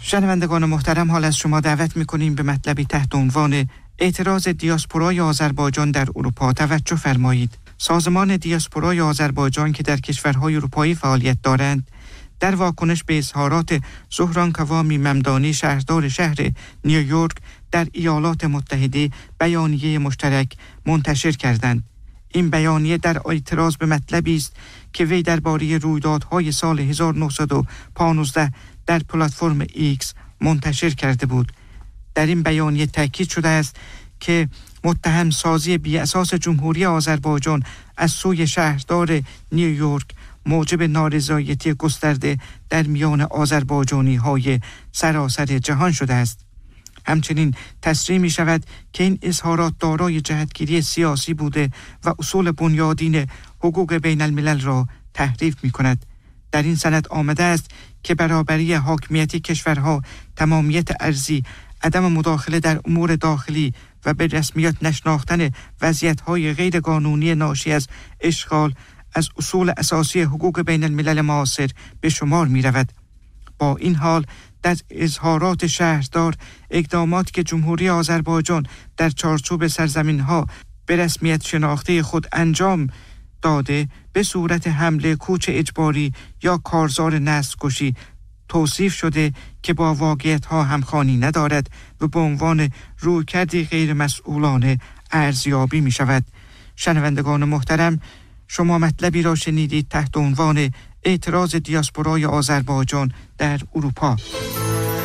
شنوندگان محترم، حال از شما دعوت می‌کنیم به مطلبی تحت عنوان اعتراض دیاسپورای آذربایجان در اروپا توجه فرمایید. سازمان دیاسپورای آذربایجان که در کشورهای اروپایی فعالیت دارند، در واکنش به اظهارات زهران کوامی ممدانی، شهردار شهر نیویورک در ایالات متحده، بیانیه مشترک منتشر کردند. این بیانیه در اعتراض به مطلبی است که وی درباره رویدادهای سال 1915 در پلتفرم ایکس منتشر کرده بود. در این بیانیه تاکید شده است که متهم سازی بی اساس جمهوری آذربایجان از سوی شهردار نیویورک موجب نارضایتی گسترده در میان آذربایجانی های سراسر جهان شده است. همچنین تصریح می شود که این اظهارات دارای جهتگیری سیاسی بوده و اصول بنیادین حقوق بین الملل را تحریف می کند. در این سند آمده است که برابری حاکمیت کشورها، تمامیت ارضی، عدم مداخله در امور داخلی و به رسمیت نشناختن وضعیت‌های غیر قانونی ناشی از اشغال از اصول اساسی حقوق بین الملل معاصر به شمار می رود. با این حال در اظهارات شهردار، اقداماتی که جمهوری آذربایجان در چارچوب سرزمین‌ها به رسمیت شناخته خود انجام داده به صورت حمله، کوچ اجباری یا کارزار نسل‌کشی توصیف شده که با واقعیت‌ها همخوانی ندارد و به عنوان رویکردی غیر مسئولانه ارزیابی می شود. شنوندگان محترم، شما مطلبی را شنیدید تحت عنوان اعتراض دیاسپورای آذربایجان در اروپا.